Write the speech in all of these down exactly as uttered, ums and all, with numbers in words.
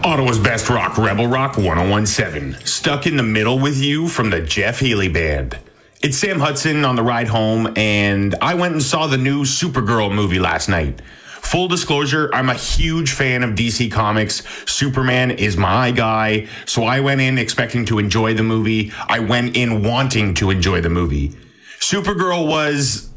Ottawa's best rock, Rebel Rock one oh one point seven. Stuck in the Middle with You from the Jeff Healey Band. It's Sam Hudson on the ride home, and I went and saw the new Supergirl movie last night. Full disclosure, I'm a huge fan of D C Comics. Superman is my guy, so I went in expecting to enjoy the movie. I went in wanting to enjoy the movie. Supergirl was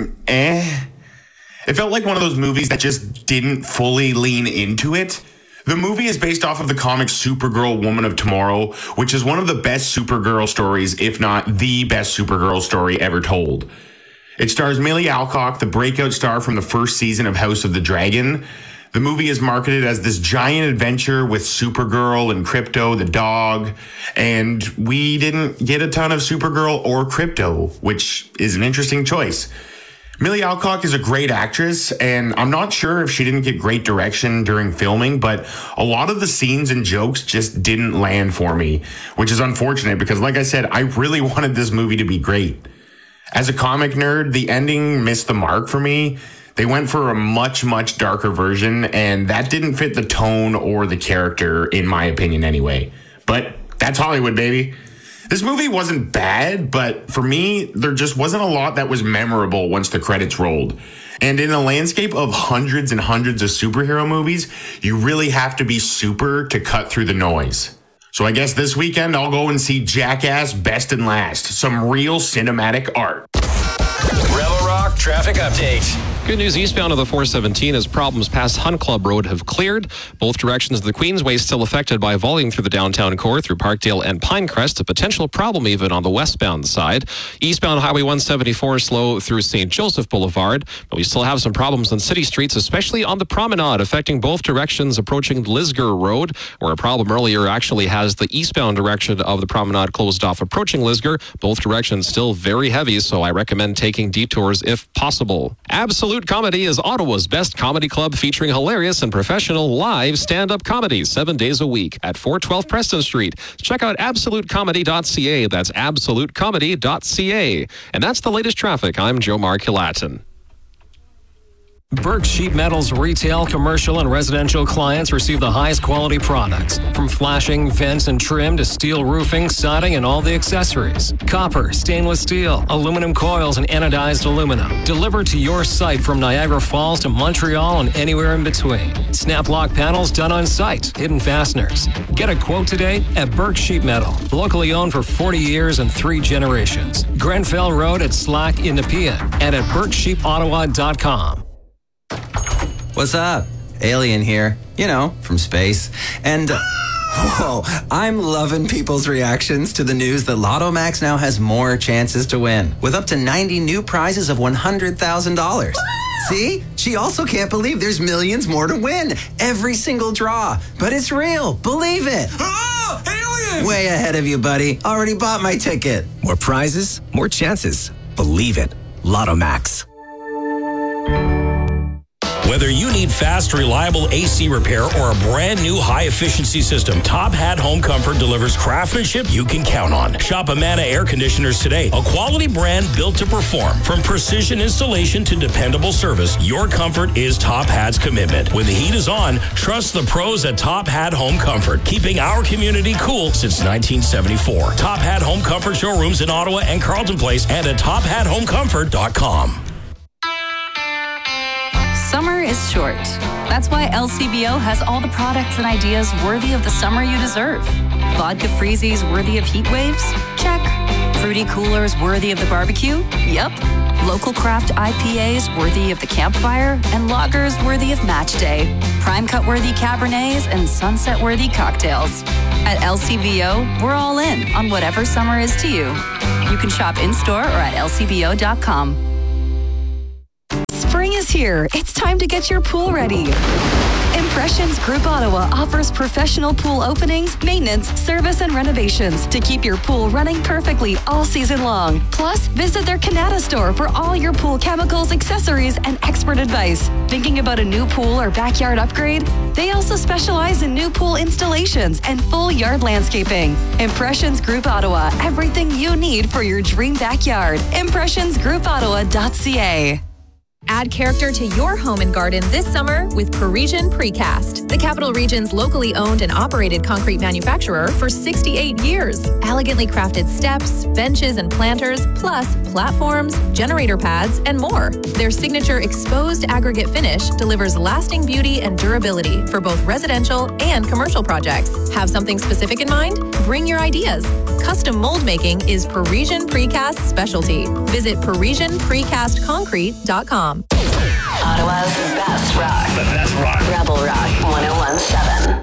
eh. It felt like one of those movies that just didn't fully lean into it. The movie is based off of the comic Supergirl Woman of Tomorrow, which is one of the best Supergirl stories, if not the best Supergirl story ever told. It stars Millie Alcock, the breakout star from the first season of House of the Dragon. The movie is marketed as this giant adventure with Supergirl and Krypto, the dog, and we didn't get a ton of Supergirl or Krypto, which is an interesting choice. Millie Alcock is a great actress, and I'm not sure if she didn't get great direction during filming, but a lot of the scenes and jokes just didn't land for me, which is unfortunate because, like I said, I really wanted this movie to be great. As a comic nerd, the ending missed the mark for me. They went for a much, much darker version, and that didn't fit the tone or the character, in my opinion anyway. But that's Hollywood, baby. This movie wasn't bad, but for me, there just wasn't a lot that was memorable once the credits rolled. And in a landscape of hundreds and hundreds of superhero movies, you really have to be super to cut through the noise. So I guess this weekend, I'll go and see Jackass Best and Last, some real cinematic art. Rebel Rock Traffic Update. Good news eastbound of the four seventeen as problems past Hunt Club Road have cleared. Both directions of the Queensway still affected by volume through the downtown core through Parkdale and Pinecrest. A potential problem even on the westbound side. Eastbound Highway one seventy-four slow through Saint Joseph Boulevard. But we still have some problems on city streets, especially on the promenade, affecting both directions approaching Lisgar Road, where a problem earlier actually has the eastbound direction of the promenade closed off approaching Lisgar. Both directions still very heavy, so I recommend taking detours if possible. Absolute Comedy is Ottawa's best comedy club featuring hilarious and professional live stand-up comedy seven days a week at four twelve Preston Street. Check out absolute comedy dot c a. That's absolute comedy dot c a. And that's the latest traffic. I'm Joe Mark Hilatin. Burke Sheet Metal's retail, commercial, and residential clients receive the highest quality products. From flashing, vents, and trim to steel roofing, siding, and all the accessories. Copper, stainless steel, aluminum coils, and anodized aluminum. Delivered to your site from Niagara Falls to Montreal and anywhere in between. Snap lock panels done on site. Hidden fasteners. Get a quote today at Burke Sheet Metal. Locally owned for forty years and three generations. Grenfell Road at Slack in Nepean and at burke sheep ottawa dot com. What's up? Alien here. You know, from space. And, uh, whoa, I'm loving people's reactions to the news that Lotto Max now has more chances to win, with up to ninety new prizes of one hundred thousand dollars. See? She also can't believe there's millions more to win. Every single draw. But it's real. Believe it. Oh, alien! Way ahead of you, buddy. Already bought my ticket. More prizes, more chances. Believe it. Lotto Max. Whether you need fast, reliable A C repair or a brand new high-efficiency system, Top Hat Home Comfort delivers craftsmanship you can count on. Shop Amana Air Conditioners today, a quality brand built to perform. From precision installation to dependable service, your comfort is Top Hat's commitment. When the heat is on, trust the pros at Top Hat Home Comfort, keeping our community cool since nineteen seventy-four. Top Hat Home Comfort showrooms in Ottawa and Carleton Place and at top hat home comfort dot com. Summer is short. That's why L C B O has all the products and ideas worthy of the summer you deserve. Vodka freezies worthy of heat waves? Check. Fruity coolers worthy of the barbecue? Yep. Local craft I P As worthy of the campfire? And lagers worthy of match day. Prime cut worthy Cabernets and sunset worthy cocktails. At L C B O, we're all in on whatever summer is to you. You can shop in-store or at L C B O dot com. Spring is here. It's time to get your pool ready. Impressions Group Ottawa offers professional pool openings, maintenance, service, and renovations to keep your pool running perfectly all season long. Plus, visit their Canada store for all your pool chemicals, accessories, and expert advice. Thinking about a new pool or backyard upgrade? They also specialize in new pool installations and full yard landscaping. Impressions Group Ottawa, everything you need for your dream backyard. impressions group ottawa dot c a. Add character to your home and garden this summer with Parisian Precast, the Capital Region's locally owned and operated concrete manufacturer for sixty-eight years. Elegantly crafted steps, benches, and planters, plus platforms, generator pads, and more. Their signature exposed aggregate finish delivers lasting beauty and durability for both residential and commercial projects. Have something specific in mind? Bring your ideas. Custom mold making is Parisian Precast's specialty. Visit Parisian Precast Concrete dot com. Ottawa's best rock. The best rock. Rebel Rock one oh one seven.